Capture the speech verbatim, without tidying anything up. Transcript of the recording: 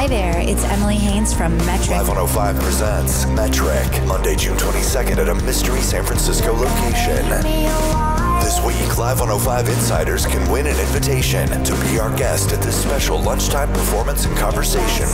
there, it's Emily Haynes from Metric. Live one oh five presents Metric, Monday, June twenty-second at a mystery San Francisco location. This week, Live one oh five insiders can win an invitation to be our guest at this special lunchtime performance and conversation